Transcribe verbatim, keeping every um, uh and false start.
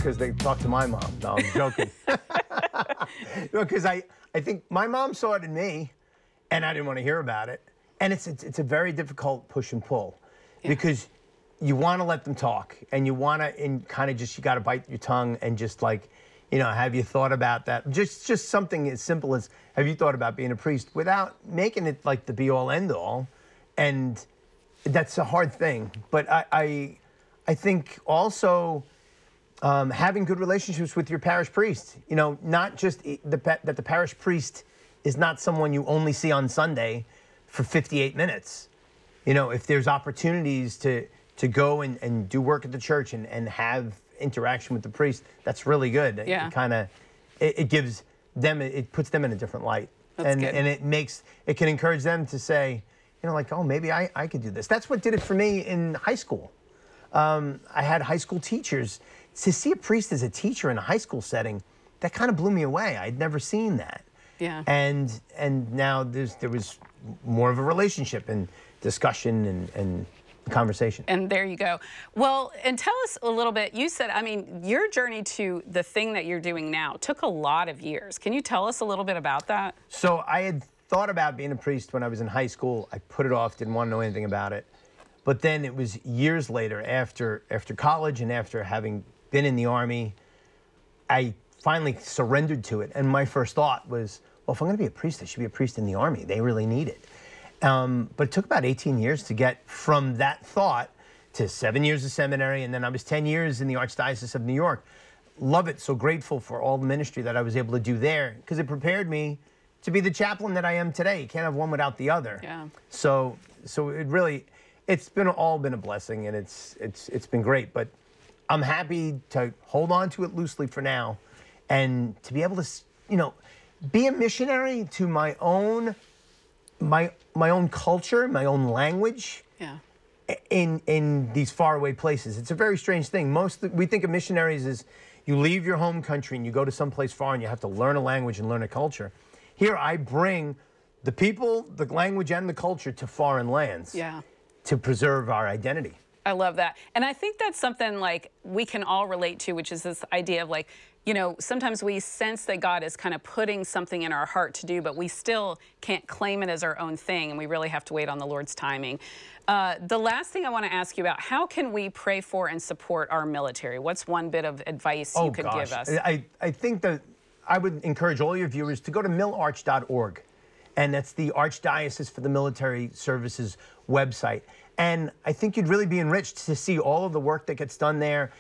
because they talk to my mom. No, I'm joking. Because I, I think my mom saw it in me, and I didn't want to hear about it. And it's it's, it's a very difficult push and pull, yeah. because you want to let them talk, and you want to, and kind of just, you got to bite your tongue and just like, you know, have you thought about that? Just just something as simple as, have you thought about being a priest, without making it like the be all end all. And that's a hard thing. But I I, I think also um, having good relationships with your parish priest. You know, not just the, that the parish priest is not someone you only see on Sunday for fifty-eight minutes. You know, if there's opportunities to to go and, and do work at the church and, and have interaction with the priest, that's really good. Yeah. It kind of, it, it gives them, it puts them in a different light. That's and good. and it makes, it can encourage them to say, you know, like, oh, maybe I, I could do this. That's what did it for me in high school. Um, I had high school teachers. To see a priest as a teacher in a high school setting, that kind of blew me away. I'd never seen that. Yeah. And and now there's there was more of a relationship and discussion and, and conversation. And there you go. Well, and tell us a little bit, you said, I mean, your journey to the thing that you're doing now took a lot of years. Can you tell us a little bit about that? So I had thought about being a priest when I was in high school. I put it off, didn't want to know anything about it. But then it was years later, after after college and after having been in the Army, I finally surrendered to it. And my first thought was, well, if I'm going to be a priest, I should be a priest in the Army. They really need it. Um, but it took about eighteen years to get from that thought to seven years of seminary, and then I was ten years in the Archdiocese of New York. Love it, so grateful for all the ministry that I was able to do there, because it prepared me to be the chaplain that I am today. You can't have one without the other. Yeah. So, so it really, it's been all been a blessing, and it's it's it's been great. But I'm happy to hold on to it loosely for now, and to be able to, you know, be a missionary to my own. my my own culture, my own language, yeah. in in these faraway places. It's a very strange thing. Most, we think of missionaries as you leave your home country and you go to someplace far and you have to learn a language and learn a culture. Here I bring the people, the language, and the culture to foreign lands, Yeah. to preserve our identity. I love that. And I think that's something like we can all relate to, which is this idea of like, you know, sometimes we sense that God is kind of putting something in our heart to do, but we still can't claim it as our own thing, and we really have to wait on the Lord's timing. Uh, the last thing I want to ask you about, how can we pray for and support our military? What's one bit of advice oh, you could gosh. give us? I, I think that I would encourage all your viewers to go to mil arch dot org, and that's the Archdiocese for the Military Services website. And I think you'd really be enriched to see all of the work that gets done there,